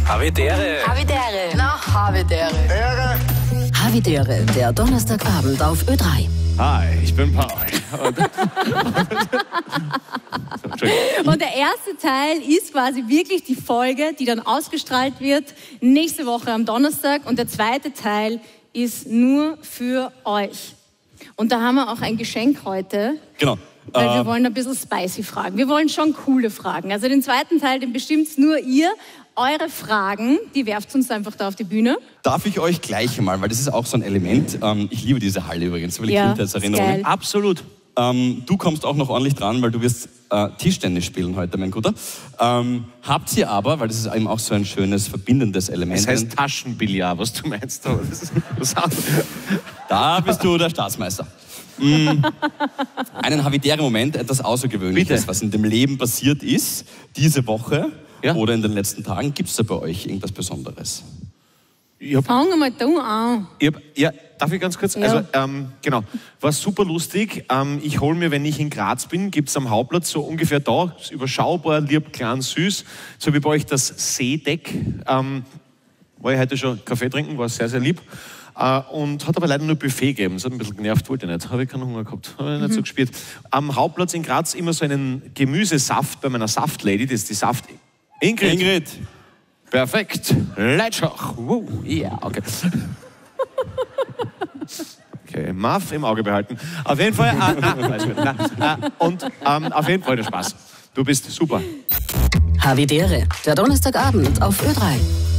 Havidere. Havidere. Na, Havidere. Ehre. Havidere, der Donnerstagabend auf Ö3. Hi, ich bin Paul. Und der erste Teil ist quasi wirklich die Folge, die dann ausgestrahlt wird nächste Woche am Donnerstag. Und der zweite Teil ist nur für euch. Und da haben wir auch ein Geschenk heute. Genau. Weil wir wollen ein bisschen spicy Fragen. Wir wollen schon coole Fragen. Also den zweiten Teil, den bestimmt nur ihr. Eure Fragen, die werft uns einfach da auf die Bühne. Darf ich euch gleich mal, weil das ist auch so ein Element, ich liebe diese Halle übrigens, weil Ja, Kindheitserinnerungen. ist geil. Absolut. Du kommst auch noch ordentlich dran, weil du wirst Tischtennis spielen heute, mein Guter. Habt ihr aber, weil das ist eben auch so ein schönes verbindendes Element. Das heißt Taschenbillard, was du meinst. Aber das ist was anderes. Da bist du der Staatsmeister. Einen Havidere-Moment, etwas Außergewöhnliches, Bitte. was in dem Leben passiert ist, diese Woche Ja. oder in den letzten Tagen. Gibt es da bei euch irgendwas Besonderes? Fangen wir mal da an. Ja, darf ich ganz kurz? Ja. Also, genau, war super lustig. Ich hole mir, wenn ich in Graz bin, gibt es am Hauptplatz so ungefähr da, überschaubar, lieb, klein, süß, so wie bei euch das Seedeck. War ich heute schon Kaffee trinken, war sehr, sehr lieb. Und hat aber leider nur Buffet gegeben. Das hat ein bisschen genervt, wollte ich nicht. Habe ich keinen Hunger gehabt. Habe ich nicht so gespielt. Am Hauptplatz in Graz immer so einen Gemüsesaft bei meiner Saftlady. Das ist die Saft... Ingrid. Perfekt. Leitschach. Ja, okay. Okay, Marv im Auge behalten. Auf jeden Fall... auf jeden Fall der Spaß. Du bist super. Havidere, der Donnerstagabend auf Ö3.